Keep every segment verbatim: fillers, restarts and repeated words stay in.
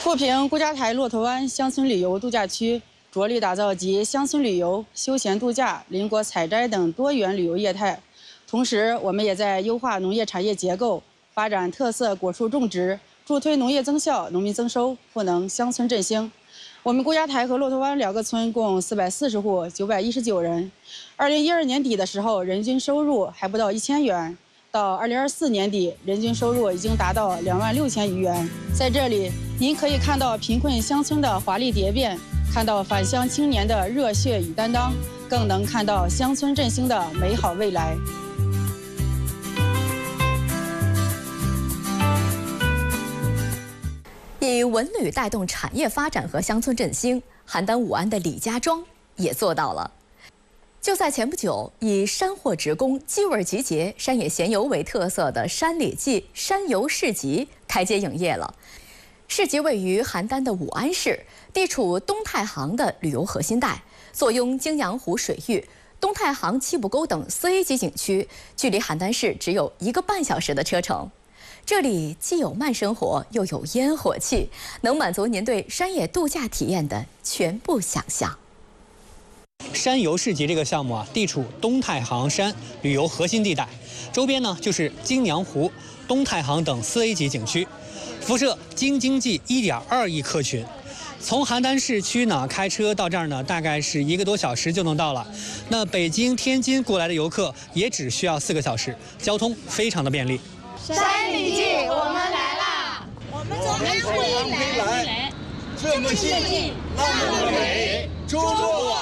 富平顾家台骆驼湾乡村旅游度假区着力打造集乡村旅游、休闲度假、邻国采摘等多元旅游业态。同时，我们也在优化农业产业结构，发展特色果树种植，助推农业增效、农民增收，赋能乡村振兴。我们顾家台和骆驼湾两个村共四百四十户，九百一十九人。二零一二年底的时候，人均收入还不到一千元。 到二零二四年底，人均收入已经达到两万六千余元。在这里，您可以看到贫困乡村的华丽蝶变，看到返乡青年的热血与担当，更能看到乡村振兴的美好未来。 以文旅带动产业发展和乡村振兴，邯郸武安的李家庄也做到了。 就在前不久，以山货直供、鸡味集结、山野闲游为特色的山里记山游市集开街营业了。市集位于邯郸的武安市，地处东太行的旅游核心带，坐拥京阳湖水域、东太行七步沟等四 A 级景区，距离邯郸市只有一个半小时的车程。这里既有慢生活，又有烟火气，能满足您对山野度假体验的全部想象。 山游市集这个项目啊，地处东太行山旅游核心地带，周边呢就是京阳湖、东太行等四 A 级景区，辐射京津冀一点二亿客群。从邯郸市区呢开车到这儿呢，大概是一个多小时就能到了。那北京、天津过来的游客也只需要四个小时，交通非常的便利。 山里记，我们来啦！我们从安徽来，这么近，那么美，中国。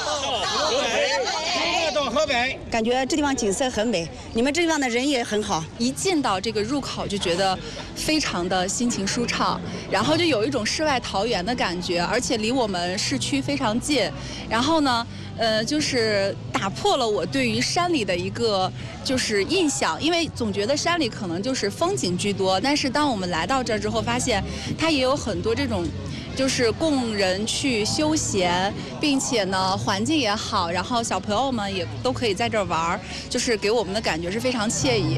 河北，感觉这地方景色很美，你们这地方的人也很好。 一进到这个入口就觉得非常的心情舒畅，然后就有一种世外桃源的感觉，而且离我们市区非常近。然后呢，呃，就是打破了我对于山里的一个就是印象，因为总觉得山里可能就是风景居多，但是当我们来到这儿之后，发现它也有很多这种。 就是供人去休闲，并且呢，环境也好，然后小朋友们也都可以在这儿玩儿，就是给我们的感觉是非常惬意。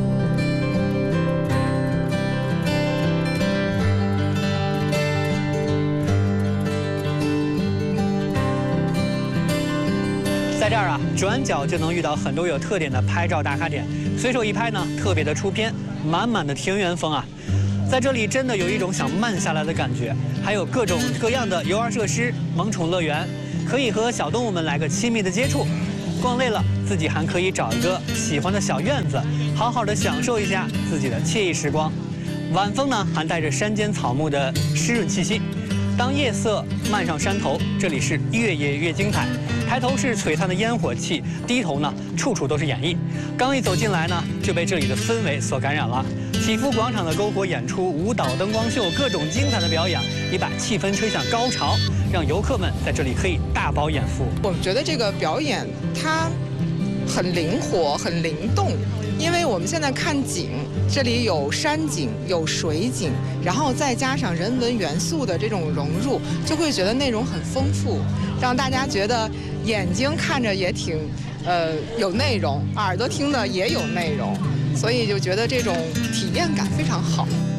在这儿啊，转角就能遇到很多有特点的拍照打卡点，随手一拍呢，特别的出片，满满的田园风啊。 在这里真的有一种想慢下来的感觉，还有各种各样的游玩设施、萌宠乐园，可以和小动物们来个亲密的接触。逛累了，自己还可以找一个喜欢的小院子，好好的享受一下自己的惬意时光。晚风呢，还带着山间草木的湿润气息。当夜色漫上山头，这里是越野越精彩。抬头是璀璨的烟火气，低头呢，处处都是演绎。刚一走进来呢，就被这里的氛围所感染了。 祈福广场的篝火演出、舞蹈、灯光秀，各种精彩的表演，也把气氛吹向高潮，让游客们在这里可以大饱眼福。 我们觉得这个表演它很灵活、很灵动，因为我们现在看景，这里有山景、有水景，然后再加上人文元素的这种融入，就会觉得内容很丰富，让大家觉得眼睛看着也挺呃有内容，耳朵听的也有内容。 所以就觉得这种体验感非常好。